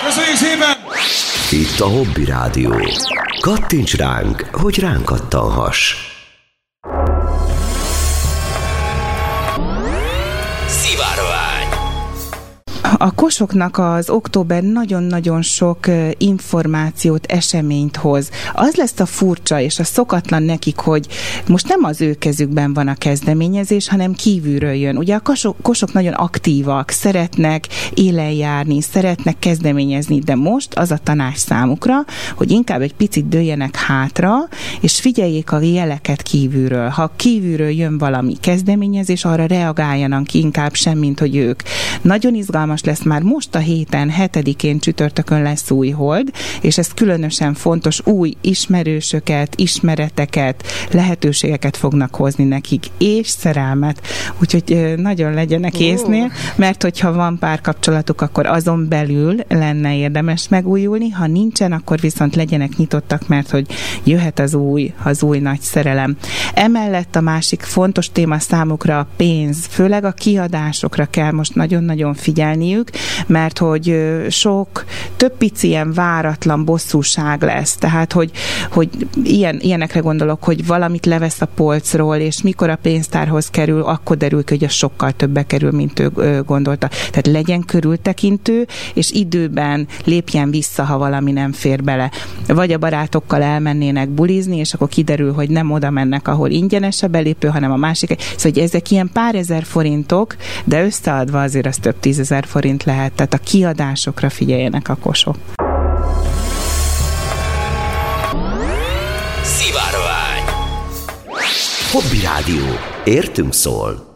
Köszönjük szépen! Itt a Hobby Rádió. Kattints ránk, hogy ránk kattanhass. Szivárvány. A Kosoknak az október nagyon-nagyon sok információt, eseményt hoz. Az lesz a furcsa és a szokatlan nekik, hogy most nem az ő kezükben van a kezdeményezés, hanem kívülről jön. Ugye a Kosok nagyon aktívak, szeretnek élen járni, szeretnek kezdeményezni, de most az a tanács számukra, hogy inkább egy picit dőljenek hátra, és figyeljék a jeleket kívülről. Ha kívülről jön valami kezdeményezés, arra reagáljanak inkább semmint, hogy ők. Nagyon izgalmas lesz már most a héten, 7-én csütörtökön lesz új hold, és ez különösen fontos, új ismerősöket, ismereteket, lehetőségeket fognak hozni nekik, és szerelmet. Úgyhogy nagyon legyenek észnél, mert hogyha van párkapcsolatuk, akkor azon belül lenne érdemes megújulni, ha nincsen, akkor viszont legyenek nyitottak, mert hogy jöhet az új nagy szerelem. Emellett a másik fontos téma számukra a pénz, főleg a kiadásokra kell most nagyon-nagyon figyelniük, mert hogy több pici ilyen váratlan bosszúság lesz. Tehát, hogy ilyenekre gondolok, hogy valamit levesz a polcról, és mikor a pénztárhoz kerül, akkor derül ki, hogy az sokkal többe kerül, mint ő gondolta. Tehát legyen körültekintő, és időben lépjen vissza, ha valami nem fér bele. Vagy a barátokkal elmennének bulizni, és akkor kiderül, hogy nem oda mennek, ahol ingyenes a belépő, hanem a másik. Szóval, hogy ezek ilyen pár ezer forintok, de összeadva azért az több 10 000 forint lehet. Tehát a kiadásokra figyeljenek a Kosok. Szivárvány. Hobby Rádió. Értünk szól.